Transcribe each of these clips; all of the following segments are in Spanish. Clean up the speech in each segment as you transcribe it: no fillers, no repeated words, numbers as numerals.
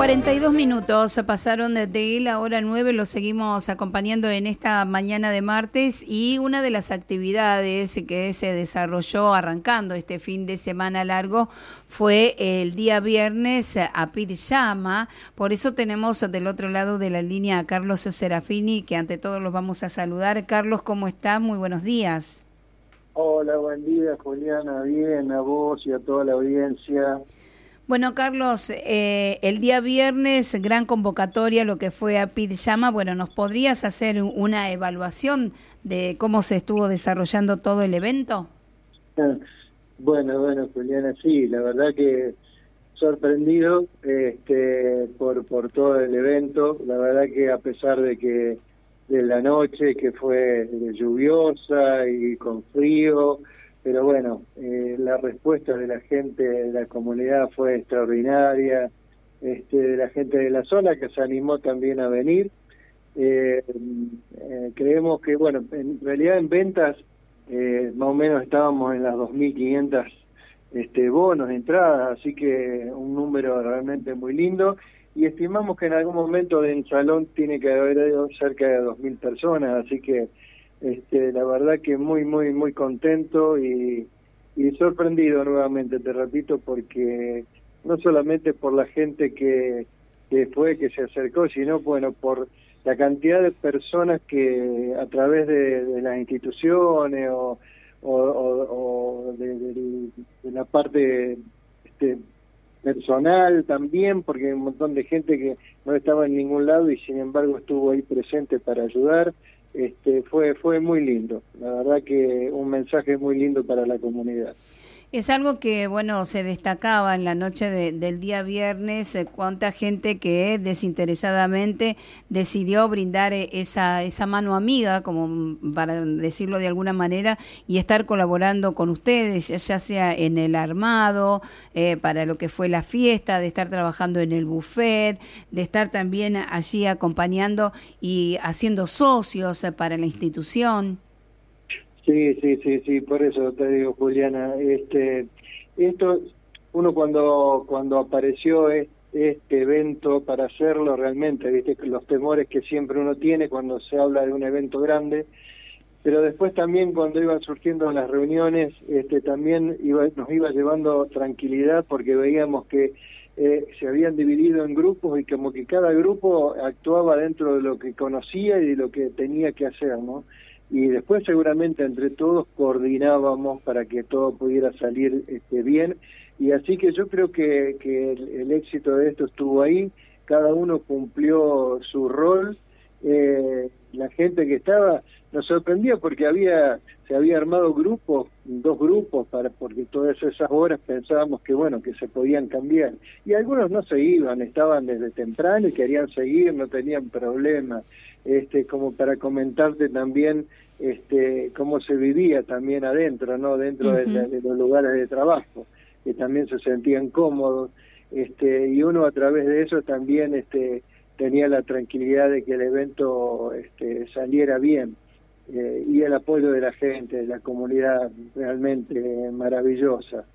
42 minutos pasaron de la hora 9, lo seguimos acompañando en esta mañana de martes y una de las actividades que se desarrolló arrancando este fin de semana largo fue el día viernes a Pijama. Por eso tenemos del otro lado de la línea a Carlos Serafini, que ante todo los vamos a saludar. Carlos, ¿cómo estás? Muy buenos días. Hola, buen día, Juliana. Bien, a vos y a toda la audiencia. Bueno, Carlos, el día viernes, gran convocatoria, lo que fue a Pijama. Bueno, ¿nos podrías hacer una evaluación de cómo se estuvo desarrollando todo el evento? Bueno, Juliana, sí, la verdad que sorprendido por todo el evento. La verdad que a pesar de la noche que fue lluviosa y con frío, pero bueno, la respuesta de la gente de la comunidad fue extraordinaria, de la gente de la zona que se animó también a venir. Creemos que, bueno, en realidad en ventas más o menos estábamos en las 2.500 bonos, entradas, así que un número realmente muy lindo, y estimamos que en algún momento en salón tiene que haber cerca de 2.000 personas, así que la verdad que muy contento y sorprendido nuevamente, te repito, porque no solamente por la gente que se acercó, sino bueno, por la cantidad de personas que a través de las instituciones o de la parte personal también, porque hay un montón de gente que no estaba en ningún lado y sin embargo estuvo ahí presente para ayudar. Fue muy lindo, la verdad que un mensaje muy lindo para la comunidad. Es algo que, bueno, se destacaba en la noche del día viernes, cuánta gente que desinteresadamente decidió brindar esa mano amiga, como para decirlo de alguna manera, y estar colaborando con ustedes, ya sea en el armado, para lo que fue la fiesta, de estar trabajando en el buffet, de estar también allí acompañando y haciendo socios para la institución. Sí, por eso te digo, Juliana, esto, uno cuando apareció este evento para hacerlo realmente, viste, los temores que siempre uno tiene cuando se habla de un evento grande, pero después también cuando iban surgiendo las reuniones, también nos iba llevando tranquilidad porque veíamos que se habían dividido en grupos y como que cada grupo actuaba dentro de lo que conocía y de lo que tenía que hacer, ¿no? Y después seguramente entre todos coordinábamos para que todo pudiera salir bien, y así que yo creo que el éxito de esto estuvo ahí, cada uno cumplió su rol. La gente que estaba nos sorprendió porque se había armado dos grupos porque todas esas horas pensábamos que bueno, que se podían cambiar, y algunos no se iban, estaban desde temprano y querían seguir, no tenían problema. Como para comentarte también cómo se vivía también adentro, ¿no? Dentro de los lugares de trabajo, que también se sentían cómodos, y uno a través de eso también tenía la tranquilidad de que el evento saliera bien, y el apoyo de la gente, de la comunidad, realmente maravillosa.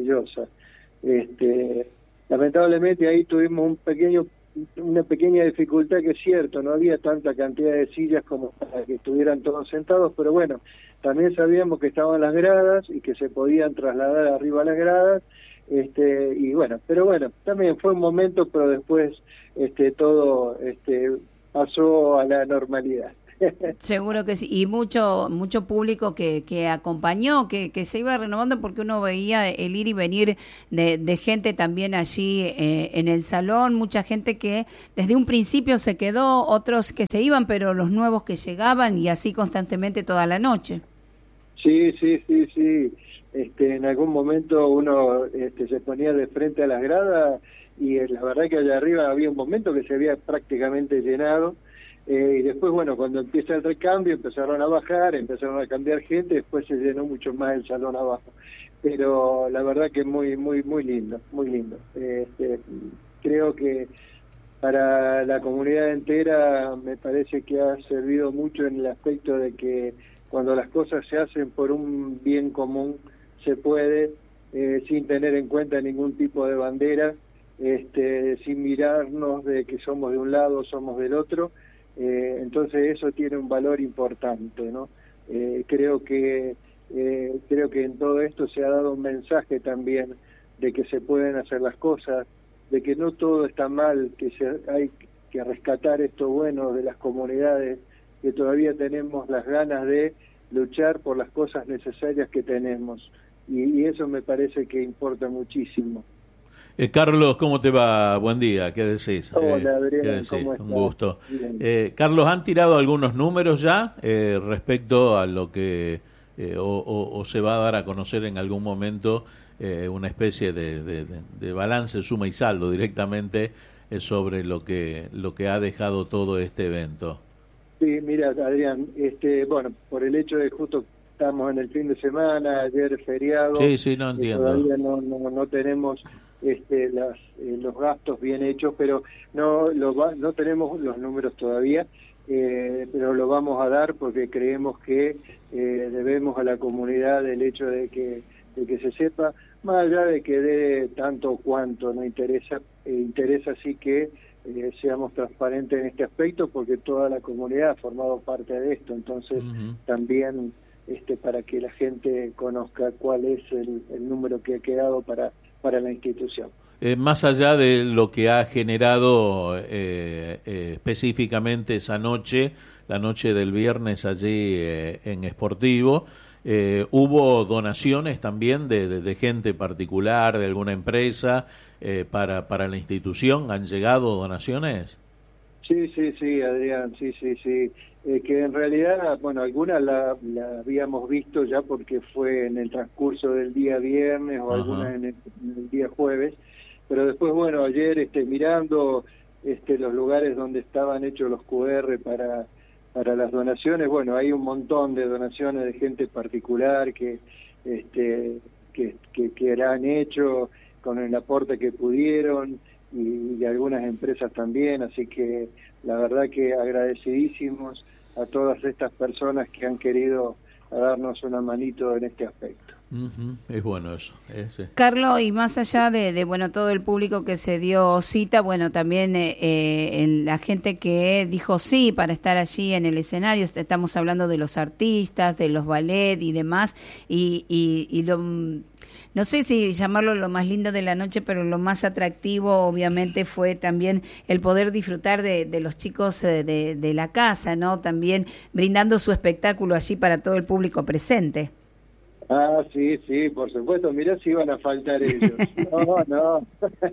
Lamentablemente ahí tuvimos una pequeña dificultad, que es cierto, no había tanta cantidad de sillas como para que estuvieran todos sentados, pero bueno, también sabíamos que estaban las gradas y que se podían trasladar arriba a las gradas, pero bueno, también fue un momento, pero después todo pasó a la normalidad. Seguro que sí, y mucho público que acompañó, que se iba renovando, porque uno veía el ir y venir de gente también allí en el salón, mucha gente que desde un principio se quedó, otros que se iban, pero los nuevos que llegaban, y así constantemente toda la noche. Sí. En algún momento uno se ponía de frente a las gradas y la verdad que allá arriba había un momento que se había prácticamente llenado. Y después, bueno, cuando empieza el recambio, empezaron a bajar, empezaron a cambiar gente, después se llenó mucho más el salón abajo. Pero la verdad que muy lindo. Creo que para la comunidad entera me parece que ha servido mucho en el aspecto de que cuando las cosas se hacen por un bien común, se puede, sin tener en cuenta ningún tipo de bandera, sin mirarnos de que somos de un lado o somos del otro. Entonces eso tiene un valor importante, ¿no? Creo que en todo esto se ha dado un mensaje también de que se pueden hacer las cosas, de que no todo está mal, que hay que rescatar esto bueno de las comunidades, que todavía tenemos las ganas de luchar por las cosas necesarias que tenemos, y eso me parece que importa muchísimo. Carlos, ¿cómo te va? Buen día, ¿qué decís? Hola, Adrián, ¿qué decís? ¿cómo estás? Un gusto. Bien. Carlos, ¿han tirado algunos números ya respecto a lo que o se va a dar a conocer en algún momento una especie de balance, suma y saldo directamente sobre lo que ha dejado todo este evento? Sí, mira, Adrián, bueno, por el hecho de justo estamos en el fin de semana, ayer feriado, Sí, no entiendo. todavía no tenemos los gastos bien hechos, pero no tenemos los números todavía, pero lo vamos a dar porque creemos que debemos a la comunidad el hecho de que se sepa, más allá de que dé tanto o cuanto, no interesa sí que seamos transparentes en este aspecto, porque toda la comunidad ha formado parte de esto, entonces también para que la gente conozca cuál es el número que ha quedado para la institución. Más allá de lo que ha generado específicamente esa noche, la noche del viernes allí en Sportivo, ¿hubo donaciones también de gente particular, de alguna empresa para la institución? ¿Han llegado donaciones? Sí, Adrián, sí. Que en realidad, bueno, algunas la habíamos visto ya porque fue en el transcurso del día viernes o algunas en el día jueves, pero después, bueno, ayer mirando los lugares donde estaban hechos los QR para las donaciones, bueno, hay un montón de donaciones de gente particular que la han hecho con el aporte que pudieron, y algunas empresas también, así que la verdad que agradecidísimos a todas estas personas que han querido darnos una manito en este aspecto. Es bueno eso. Carlos, y más allá de bueno, todo el público que se dio cita, bueno, también la gente que dijo sí para estar allí en el escenario, estamos hablando de los artistas, de los ballet y demás, y no sé si llamarlo lo más lindo de la noche, pero lo más atractivo obviamente fue también el poder disfrutar de los chicos de la casa, ¿no? También brindando su espectáculo allí para todo el público presente. Ah, sí, por supuesto. Mirá si iban a faltar ellos. No.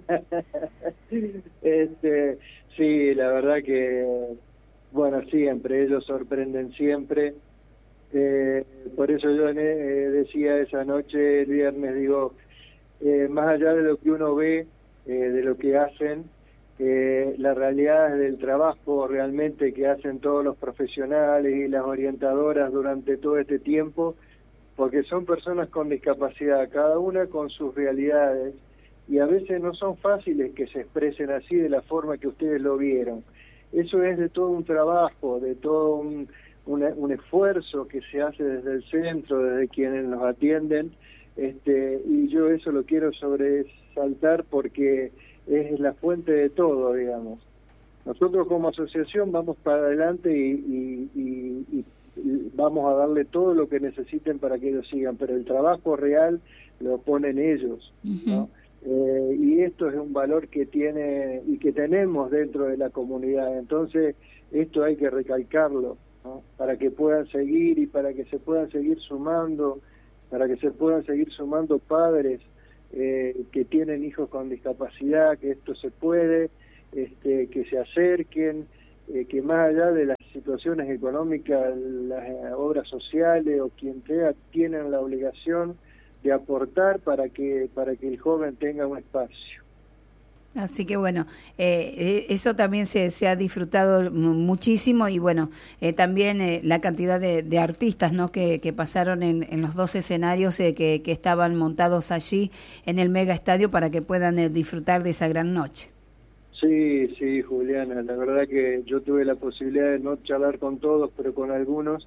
Sí, la verdad que, bueno, siempre, ellos sorprenden siempre. Por eso yo decía esa noche, el viernes, digo, más allá de lo que uno ve, de lo que hacen, la realidad es del trabajo realmente que hacen todos los profesionales y las orientadoras durante todo este tiempo, porque son personas con discapacidad, cada una con sus realidades, y a veces no son fáciles que se expresen así de la forma que ustedes lo vieron. Eso es de todo un trabajo, de todo un esfuerzo que se hace desde el centro, desde quienes nos atienden, y yo eso lo quiero sobresaltar porque es la fuente de todo, digamos. Nosotros como asociación vamos para adelante y vamos a darle todo lo que necesiten para que ellos sigan, pero el trabajo real lo ponen ellos, ¿no? Y esto es un valor que tiene y que tenemos dentro de la comunidad, entonces esto hay que recalcarlo, ¿no? Para que puedan seguir y para que se puedan seguir sumando, para que se puedan seguir sumando padres que tienen hijos con discapacidad, que esto se puede, que se acerquen, que más allá de las situaciones económicas, las obras sociales o quien sea, tienen la obligación de aportar para que el joven tenga un espacio. Así que bueno, eso también se ha disfrutado muchísimo, y bueno, también la cantidad de artistas, ¿no?, que pasaron en los dos escenarios que estaban montados allí en el mega estadio para que puedan disfrutar de esa gran noche. Sí, Juliana, la verdad que yo tuve la posibilidad de no charlar con todos, pero con algunos,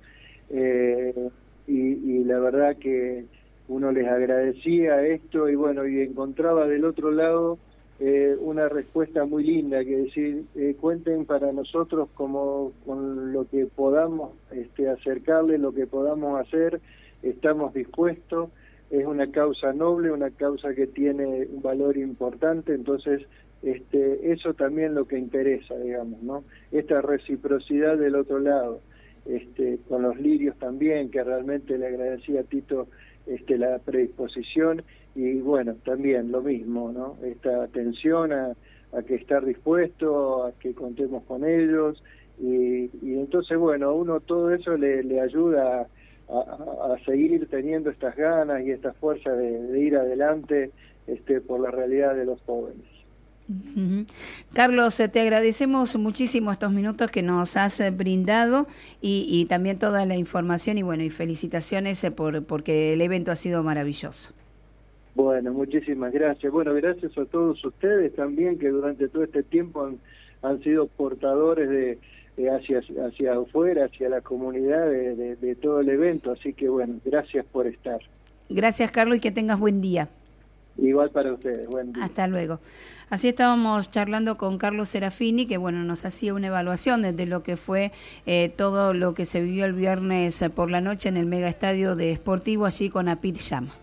y la verdad que uno les agradecía esto, y bueno, y encontraba del otro lado una respuesta muy linda, que decir, cuenten para nosotros como con lo que podamos acercarle, lo que podamos hacer, estamos dispuestos. Es una causa noble, una causa que tiene un valor importante, entonces eso también lo que interesa, digamos, ¿no? Esta reciprocidad del otro lado, con los lirios también, que realmente le agradecía a Tito la predisposición, y bueno, también lo mismo, ¿no? Esta atención a que estar dispuesto, a que contemos con ellos, y entonces, bueno, a uno todo eso le ayuda a seguir teniendo estas ganas y esta fuerza de ir adelante por la realidad de los jóvenes. Uh-huh. Carlos, te agradecemos muchísimo estos minutos que nos has brindado y también toda la información, y bueno, y felicitaciones porque el evento ha sido maravilloso. Bueno, muchísimas gracias. Bueno, gracias a todos ustedes también, que durante todo este tiempo han sido portadores de hacia afuera, hacia la comunidad de todo el evento, así que bueno, gracias por estar. Gracias, Carlos, y que tengas buen día. Igual para ustedes, buen día. Hasta luego. Así estábamos charlando con Carlos Serafini, que bueno, nos hacía una evaluación de lo que fue todo lo que se vivió el viernes por la noche en el mega estadio de Sportivo, allí con Apid Llama.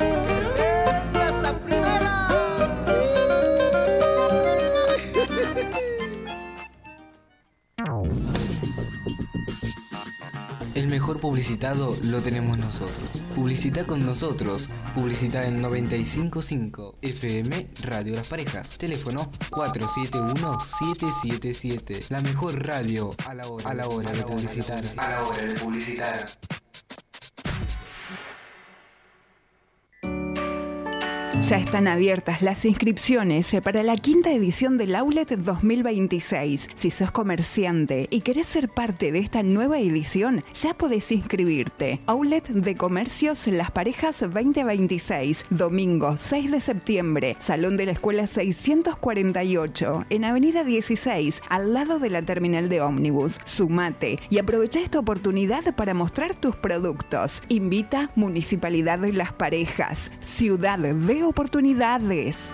El mejor publicitado lo tenemos nosotros. Publicita con nosotros. Publicita en 95.5 FM Radio Las Parejas. Teléfono 471-777. La mejor radio a la hora de publicitar. A la hora de publicitar. Ya están abiertas las inscripciones para la quinta edición del Outlet 2026. Si sos comerciante y querés ser parte de esta nueva edición, ya podés inscribirte. Outlet de Comercios Las Parejas 2026, domingo 6 de septiembre, Salón de la Escuela 648, en Avenida 16, al lado de la terminal de ómnibus. Sumate y aprovecha esta oportunidad para mostrar tus productos. Invita Municipalidad de Las Parejas, ciudad de oportunidades.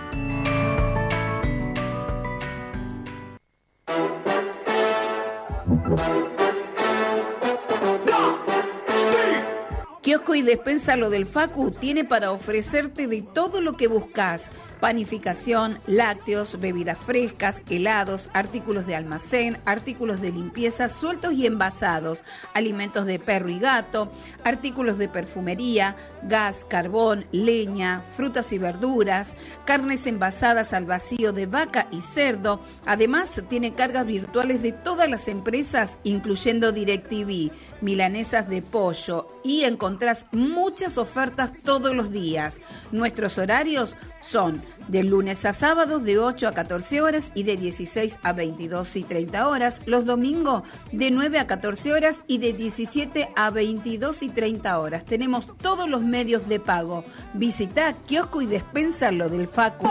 Kiosco y Despensa Lo del Facu tiene para ofrecerte de todo lo que buscas: panificación, lácteos, bebidas frescas, helados, artículos de almacén, artículos de limpieza sueltos y envasados, alimentos de perro y gato, artículos de perfumería, gas, carbón, leña, frutas y verduras, carnes envasadas al vacío de vaca y cerdo. Además, tiene cargas virtuales de todas las empresas, incluyendo DirecTV, milanesas de pollo, y encontrás muchas ofertas todos los días. Nuestros horarios son de lunes a sábados de 8 a 14 horas y de 16 a 22 y 30 horas. Los domingos de 9 a 14 horas y de 17 a 22 y 30 horas. Tenemos todos los medios de pago. Visita Kiosco y Despensa Lo del Facu.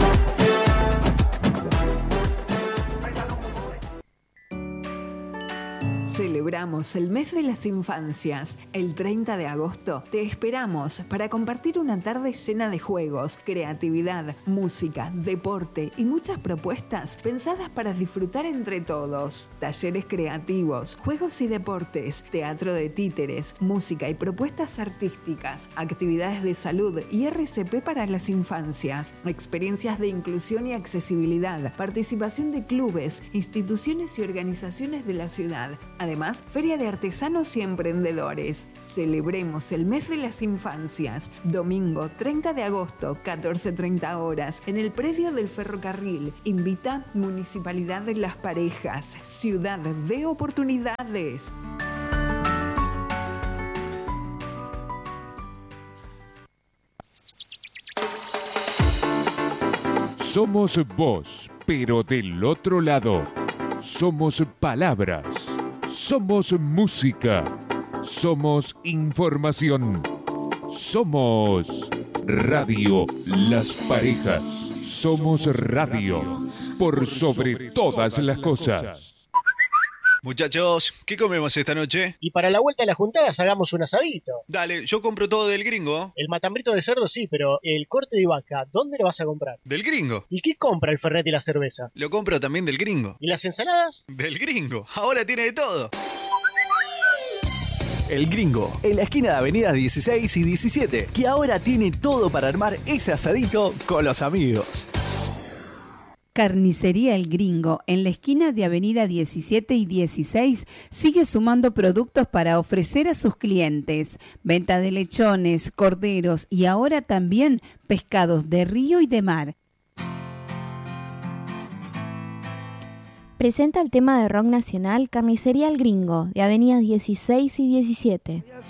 Celebramos el mes de las infancias. El 30 de agosto te esperamos para compartir una tarde llena de juegos, creatividad, música, deporte y muchas propuestas pensadas para disfrutar entre todos. Talleres creativos, juegos y deportes, teatro de títeres, música y propuestas artísticas, actividades de salud y RCP para las infancias, experiencias de inclusión y accesibilidad, participación de clubes, instituciones y organizaciones de la ciudad. Además, Feria de Artesanos y Emprendedores. Celebremos el mes de las infancias. Domingo 30 de agosto, 14:30 horas, en el predio del ferrocarril. Invita Municipalidad de Las Parejas, ciudad de oportunidades. Somos voz, pero del otro lado. Somos palabras. Somos música. Somos información. Somos Radio Las Parejas. Somos radio por sobre todas las cosas. Muchachos, ¿qué comemos esta noche? Y para la vuelta a las juntadas hagamos un asadito. Dale, yo compro todo del Gringo. El matambrito de cerdo sí, pero el corte de vaca, ¿dónde lo vas a comprar? Del Gringo. ¿Y qué compra el Fernet y la cerveza? Lo compro también del Gringo. ¿Y las ensaladas? Del Gringo. Ahora tiene de todo. El Gringo, en la esquina de Avenida 16 y 17, que ahora tiene todo para armar ese asadito con los amigos. Carnicería El Gringo, en la esquina de Avenida 17 y 16, sigue sumando productos para ofrecer a sus clientes. Venta de lechones, corderos y ahora también pescados de río y de mar. Presenta el tema de rock nacional Carnicería El Gringo, de Avenida 16 y 17.